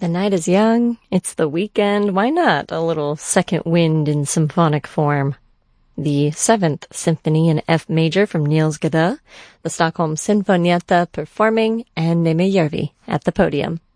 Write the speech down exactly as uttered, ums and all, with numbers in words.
The night is young, it's the weekend, why not a little second wind in symphonic form? The Seventh Symphony in F major from Niels Gade, the Stockholm Sinfonietta performing, and Neme Järvi at the podium.